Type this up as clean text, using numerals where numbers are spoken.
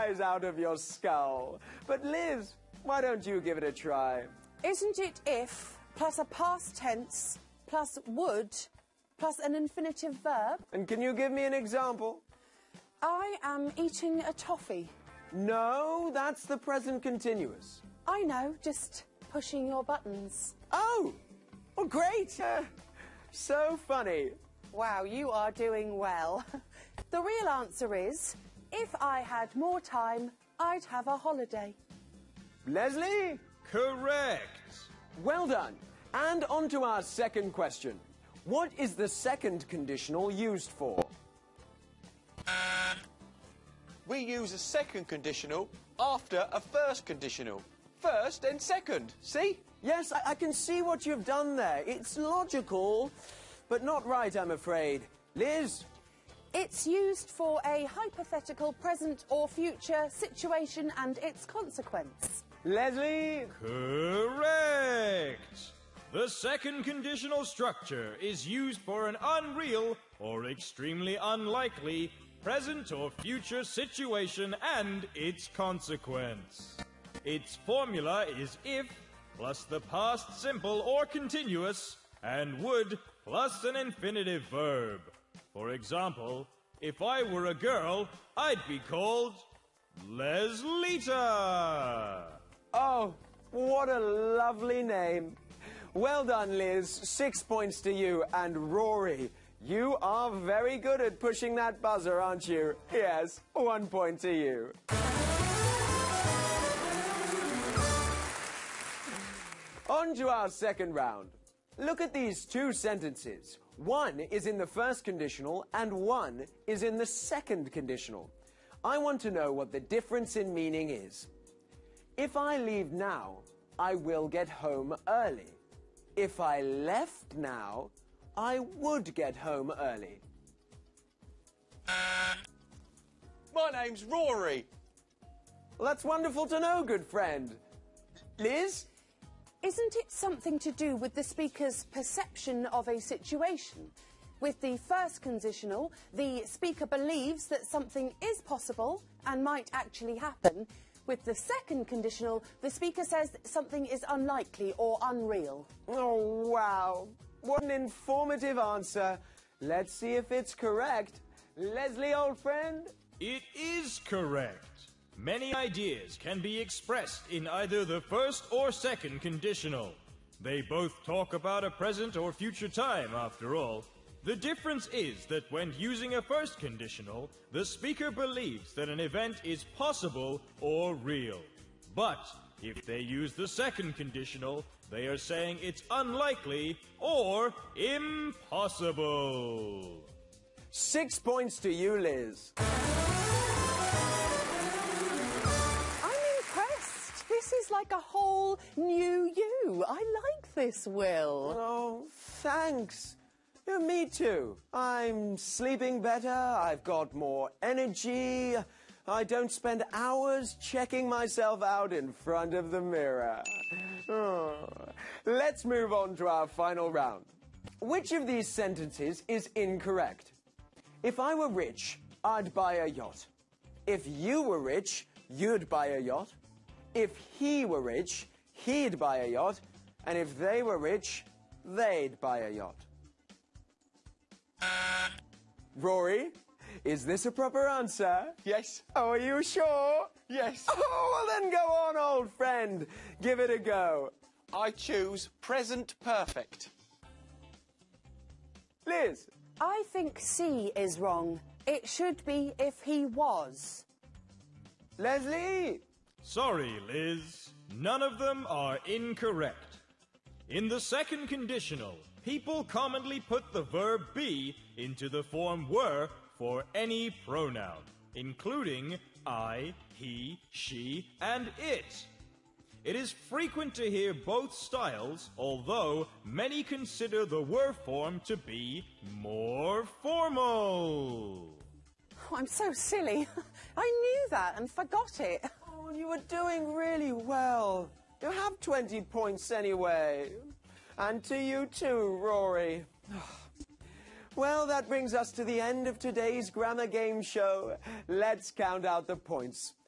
flies out of your skull. But Liz, why don't you give it a try? Isn't it if plus a past tense plus would plus an infinitive verb? And can you give me an example? I am eating a toffee. No, that's the present continuous. I know, just pushing your buttons. Oh, well, great. So funny. Wow, you are doing well. The real answer is, if I had more time, I'd have a holiday. Leslie? Correct. Well done. And on to our second question. What is the second conditional used for? We use a second conditional after a first conditional. First and second, see? Yes, I can see what you've done there. It's logical, but not right, I'm afraid. Liz? It's used for a hypothetical present or future situation and its consequence. Leslie? Correct. The second conditional structure is used for an unreal or extremely unlikely present or future situation and its consequence. Its formula is if plus the past simple or continuous and would plus an infinitive verb. For example, if I were a girl, I'd be called Leslita. Oh, what a lovely name. Well done, Liz. 6 points to you. And Rory, you are very good at pushing that buzzer, aren't you? Yes, 1 point to you. On to our second round. Look at these two sentences. One is in the first conditional and one is in the second conditional. I want to know what the difference in meaning is. If I leave now, I will get home early. If I left now, I would get home early. My name's Rory. Well, that's wonderful to know, good friend. Liz? Isn't it something to do with the speaker's perception of a situation? With the first conditional, the speaker believes that something is possible and might actually happen. With the second conditional, the speaker says that something is unlikely or unreal. Oh, wow. What an informative answer. Let's see if it's correct. Leslie, old friend? It is correct. Many ideas can be expressed in either the first or second conditional. They both talk about a present or future time, after all. The difference is that when using a first conditional, the speaker believes that an event is possible or real. But if they use the second conditional, they are saying it's unlikely or impossible. 6 points to you, Liz. This is like a whole new you. I like this, Will. Oh, thanks. Yeah, me too. I'm sleeping better, I've got more energy, I don't spend hours checking myself out in front of the mirror. Oh. Let's move on to our final round. Which of these sentences is incorrect? If I were rich, I'd buy a yacht. If you were rich, you'd buy a yacht. If he were rich, he'd buy a yacht. And if they were rich, they'd buy a yacht. Rory, is this a proper answer? Yes. Oh, are you sure? Yes. Oh, well then go on, old friend. Give it a go. I choose present perfect. Liz? I think C is wrong. It should be if he was. Leslie? Sorry, Liz. None of them are incorrect. In the second conditional, people commonly put the verb be into the form were for any pronoun, including I, he, she, and it. It is frequent to hear both styles, although many consider the were form to be more formal. Oh, I'm so silly. I knew that and forgot it. Oh, you were doing really well. You have 20 points anyway. And to you too, Rory. Well, that brings us to the end of today's Grammar Game Show. Let's count out the points.